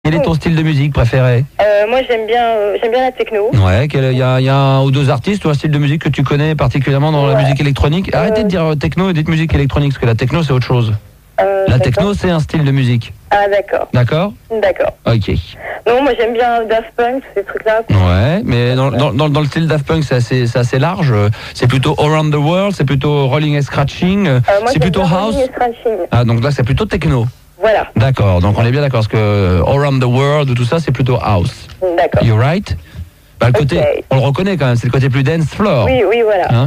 Quel est ton style de musique préféré? Moi j'aime bien la techno. Ouais, il y a un ou deux artistes ou un style de musique que tu connais particulièrement dans la musique électronique. Arrêtez de dire techno et dites musique électronique, parce que la techno c'est autre chose. La techno c'est un style de musique. Ah d'accord. D'accord? D'accord. Ok. Non, moi j'aime bien Daft Punk, ces trucs-là. Ouais, mais dans le style Daft Punk c'est assez large. C'est plutôt Around the World, c'est plutôt Rolling and Scratching, c'est plutôt House. Ah donc là c'est plutôt techno. Voilà. D'accord, donc on est bien d'accord, parce que Around the World ou tout ça, c'est plutôt house. D'accord. You right? Bah, le côté, on le reconnaît quand même, c'est le côté plus dance floor. Oui, voilà. Hein,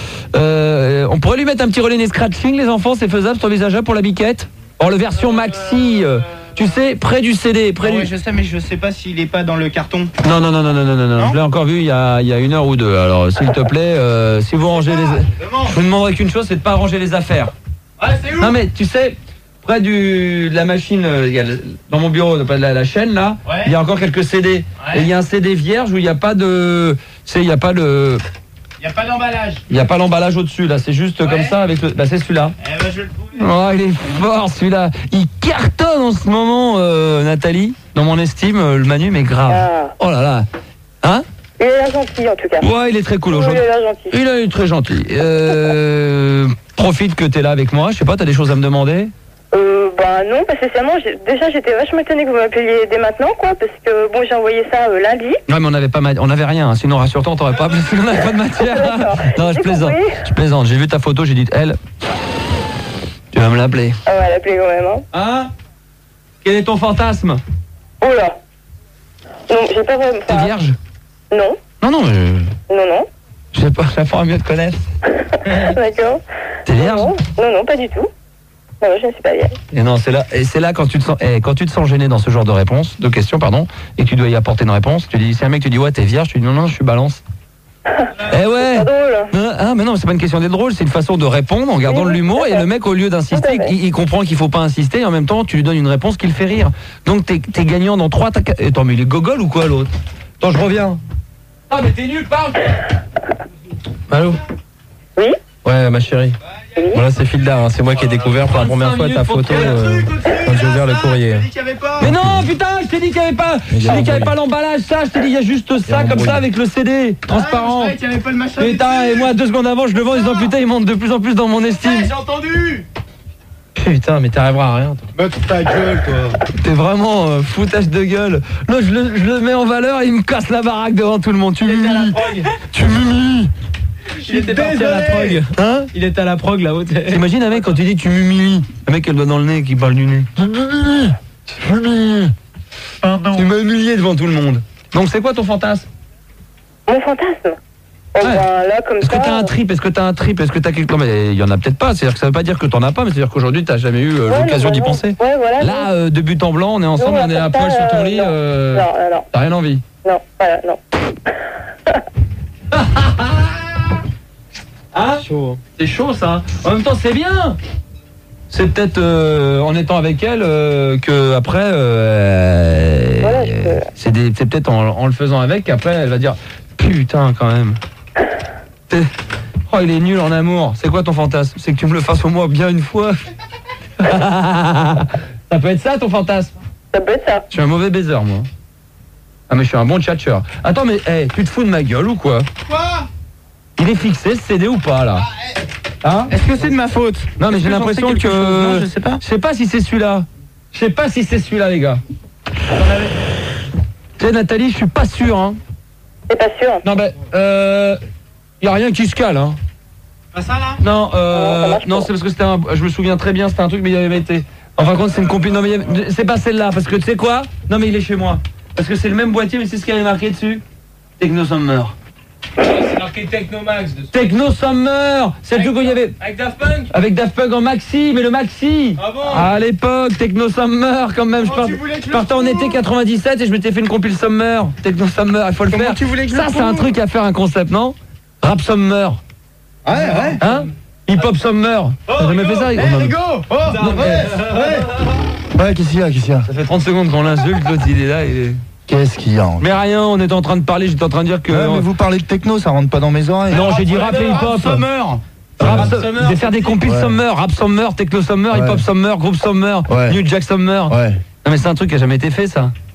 on pourrait lui mettre un petit rolling et scratching, les enfants, c'est faisable, c'est envisageable pour la biquette? Or, le version maxi, tu sais, près du CD, Oui, je sais, mais je sais pas s'il est pas dans le carton. Non, je l'ai encore vu il y a 1 heure ou 2. Alors, s'il te plaît, si vous rangez les... Je vous demanderai qu'une chose, c'est de pas ranger les affaires. Ouais, c'est où? Non, mais tu sais... Près de la machine, dans mon bureau, la chaîne là, il y a encore quelques CD. Ouais. Et il y a un CD vierge où il n'y a pas de... Il n'y a pas de... Il n'y a pas d'emballage. Il n'y a pas l'emballage au-dessus là, c'est juste comme ça avec le... Bah c'est celui-là. Eh ben je le trouve. Oh, il est fort celui-là. Il cartonne en ce moment, Nathalie. Dans mon estime, le Manu, mais grave. Ah. Oh là là. Hein? Il est là gentil en tout cas. Ouais, il est très cool aujourd'hui. Il est là gentil. Il est très gentil. Profite que tu es là avec moi. Je sais pas, tu as des choses à me demander? Bah non, pas spécialement. Déjà j'étais vachement étonnée que vous m'appeliez dès maintenant, quoi, parce que bon, j'ai envoyé ça lundi. Ouais, mais on avait rien, hein. Sinon rassure-toi, on t'aurait pas appelé si on n'avait pas de matière. Non, je plaisante. J'ai vu ta photo, j'ai dit, elle, tu vas me l'appeler. Ah ouais, l'appeler quand même, hein. Hein? Quel est ton fantasme? Oh là. Non, j'ai pas vraiment... T'es vierge? Non. Non. Non. Je sais pas, j'apprends mieux te connaître. D'accord. T'es vierge? Non, pas du tout. Non, je ne suis pas vierge. Et non, c'est là quand tu te sens gêné dans ce genre de questions, et que tu dois y apporter une réponse, tu dis, c'est un mec, tu dis, ouais, t'es vierge, tu dis, non, je suis balance. Eh ouais. C'est pas drôle. Ah, mais non, c'est pas une question d'être drôle, c'est une façon de répondre en gardant de l'humour, et le mec, au lieu d'insister, il comprend qu'il faut pas insister, et en même temps, tu lui donnes une réponse qui le fait rire. Donc, t'es gagnant dans 3... Attends, mais il est gogol ou quoi, l'autre? Attends, je reviens. Ah, mais t'es nul, parle. Allô? Oui? Ouais, ma chérie. Voilà, c'est Fildar, hein. C'est moi qui ai découvert pour la première fois ta photo quand j'ai ouvert le courrier. Mais non, putain, je t'ai dit qu'il n'y avait pas. Je t'ai dit qu'il n'y avait pas l'emballage, ça. Je t'ai dit, il y a juste ça, comme ça, avec le CD, transparent. Il y avait pas le machin. Putain, et moi, 2 secondes avant, je le vends, ils disant, putain, il monte de plus en plus dans mon estime. J'ai entendu. Putain, mais t'arriveras à rien, toi. Bah, ta gueule, toi. T'es vraiment foutage de gueule. Là, je le mets en valeur et il me casse la baraque devant tout le monde. Tu m'humilies. Il était parti à la prog. Hein? Il était à la prog là-haut. T'imagines un mec quand tu dis tu m'humilies, un mec qui a le doigt dans le nez qui parle du nez. Tu m'as humilié devant tout le monde. Donc c'est quoi ton fantasme? Mon fantasme? Oh, ben, là, comme Est-ce que t'as un trip? Est-ce que t'as quelque... Non mais il y en a peut-être pas, c'est-à-dire que ça veut pas dire que t'en as pas, mais c'est-à-dire qu'aujourd'hui t'as jamais eu l'occasion d'y penser. Ouais, voilà. Là, de but en blanc, on est ensemble, on est à poil sur ton lit, non. T'as rien envie? Non, voilà, non. Ah, c'est chaud ça. En même temps, c'est bien. C'est peut-être en étant avec elle que après, c'est peut-être en le faisant avec qu'après elle va dire putain quand même. Oh, il est nul en amour. C'est quoi ton fantasme? C'est que tu me le fasses au moins bien une fois. Ça peut être ça ton fantasme? Ça peut être ça. Je suis un mauvais baiser moi. Ah mais je suis un bon tchatcheur. Attends mais tu te fous de ma gueule ou quoi? Quoi? Il est fixé ce CD ou pas là? Hein? Est-ce que c'est de ma faute? Non mais j'ai l'impression que... Non, je sais pas. Je sais pas si c'est celui-là. Je sais pas si c'est celui-là les gars. Tu sais Nathalie, je suis pas sûr hein. T'es pas sûr? Non ben y a rien qui se cale hein. Pas ça là? Non non c'est parce que c'était je me souviens très bien, c'était un truc mais il avait été... En fin de compte c'est une compil... Non mais c'est pas celle-là parce que tu sais quoi? Non mais il est chez moi. Parce que c'est le même boîtier mais c'est ce qu'il y avait marqué dessus. Techno Summer. C'est marqué Technomax dessus. Techno Summer. C'est le truc où il y avait... Avec Daft Punk? Avec Daft Punk en maxi, mais le maxi. Ah bon? À l'époque, Techno Summer quand même. Je partais en été 97 et je m'étais fait une compile Summer. Techno Summer, il faut le faire. Tu voulais que ça c'est un truc à faire, un concept, non? Rap Summer. Ouais. Hein? Hip Hop Summer. T'as jamais fait ça? Rigo. Oh, ouais, qu'est-ce qu'il y a? Ça fait 30 secondes qu'on l'insulte, l'autre il est là, il est... Qu'est-ce qu'il y a? Mais rien, on était en train de parler, j'étais en train de dire que... Ouais, mais vous parlez de techno, ça rentre pas dans mes oreilles. Non, j'ai dit rap et hip-hop. Summer. De faire des compiles Summer, Rap Summer, Techno Summer, Hip Hop Summer, Groupe Summer, New Jack Summer. Ouais. Non mais c'est un truc qui a jamais été fait ça.